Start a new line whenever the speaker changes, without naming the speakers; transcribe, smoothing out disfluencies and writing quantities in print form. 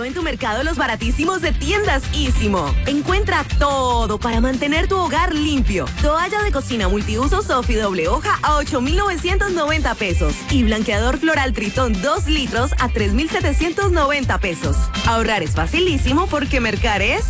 en tu mercado los baratísimos de Tiendas Ísimo. Encuentra todo para mantener tu hogar limpio. Toalla de cocina multiuso Sofi doble hoja a 8,990 pesos. Y blanqueador floral Tritón 2 litros a 3,790 pesos. Ahorrar es facilísimo porque mercar es